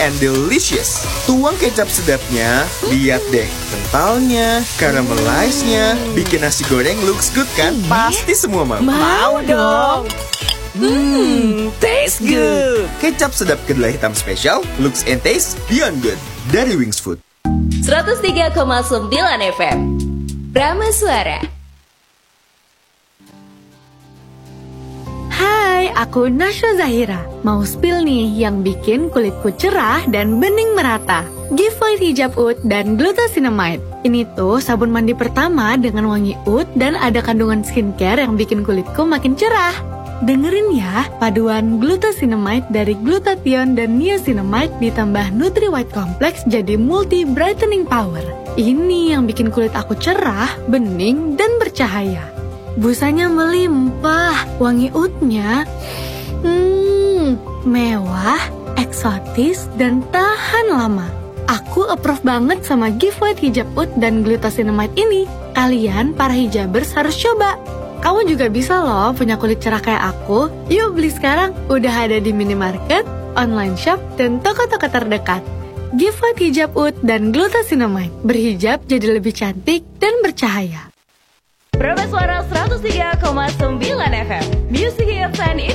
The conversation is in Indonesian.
and delicious. Tuang kecap sedapnya, lihat deh kentalnya, caramelize-nya, bikin nasi goreng looks good kan? Pasti semua mau. Mau dong. Taste good. Kecap sedap kedelai hitam spesial, looks and taste beyond good. Dari Wings Food. 103,9 FM Rama Suara. Hai, aku Nasya Zahira. Mau spill nih yang bikin kulitku cerah dan bening merata. Giveaway hijab oud dan glucosinamide. Ini tuh sabun mandi pertama dengan wangi oud dan ada kandungan skincare yang bikin kulitku makin cerah. Dengerin ya, paduan glucosinamide dari glutathione dan niacinamide ditambah Nutri White Complex jadi multi brightening power. Ini yang bikin kulit aku cerah, bening, dan bercahaya. Busanya melimpah, wangi oudnya mewah, eksotis, dan tahan lama. Aku approve banget sama giveaway hijab oud dan glucosinamide ini. Kalian, para hijabers, harus coba. Kamu juga bisa loh punya kulit cerah kayak aku. Yuk beli sekarang, udah ada di minimarket, online shop, dan toko-toko terdekat. Giveaway hijab oud dan glucosinamide. Berhijab jadi lebih cantik dan bercahaya. Rama Suara 103,9 FM Music FM